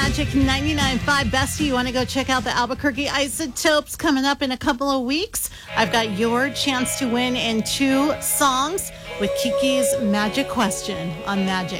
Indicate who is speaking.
Speaker 1: Magic 99.5 Bestie. You want to go check out the Albuquerque Isotopes coming up in a couple of weeks? I've got your chance to win in 2 songs with Kiki's Magic Question on Magic